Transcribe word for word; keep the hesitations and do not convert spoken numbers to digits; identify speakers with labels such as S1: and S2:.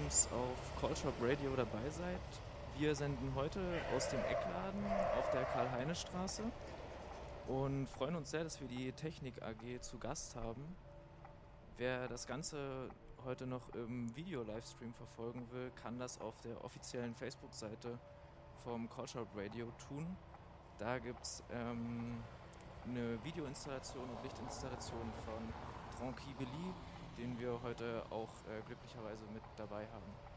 S1: uns auf Callshop Radio dabei seid. Wir senden heute aus dem Eckladen auf der Karl-Heine-Straße und freuen uns sehr, dass wir die Technik A G zu Gast haben. Wer das Ganze heute noch im Video-Livestream verfolgen will, kann das auf der offiziellen Facebook-Seite vom Callshop Radio tun. Da gibt es ähm, eine Videoinstallation und Lichtinstallation von Tranquibili, den wir heute auch äh, glücklicherweise mit dabei haben.